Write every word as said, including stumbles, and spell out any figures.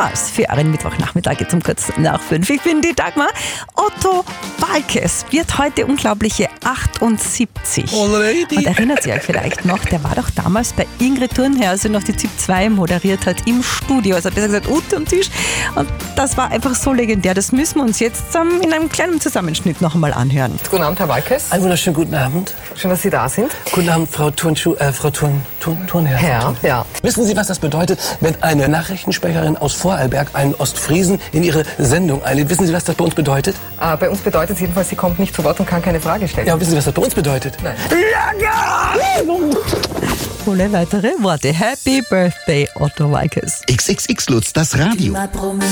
Mehrmals für einen Mittwochnachmittag jetzt um kurz nach fünf. Ich bin die Dagmar. Otto Waalkes wird heute unglaubliche achtundsiebzig. Alrighty. Und erinnert ihr euch vielleicht noch, der war doch damals bei Ingrid Thurnherr, als sie noch die ZIP zwei moderiert hat, im Studio. Also besser gesagt, Ute am Tisch. Und das war einfach so legendär. Das müssen wir uns jetzt ähm, in einem kleinen Zusammenschnitt noch einmal anhören. Guten Abend, Herr Waalkes. Einen wunderschönen guten Abend. Schön, dass Sie da sind. Guten Abend, Frau Turnschuh, äh, Frau Turn, Turn, Turnherr. Herr, ja. Wissen Sie, was das bedeutet, wenn eine Nachrichtensprecherin aus Vorarlberg einen Ostfriesen in ihre Sendung einlädt? Wissen Sie, was das bei uns bedeutet? Äh, bei uns bedeutet es jedenfalls, sie kommt nicht zu Wort und kann keine Frage stellen. Ja, wissen Sie, was das bei uns bedeutet? Nein. Ohne weitere Worte. Happy Birthday, Otto Waalkes. X X X Lutz, das Radio.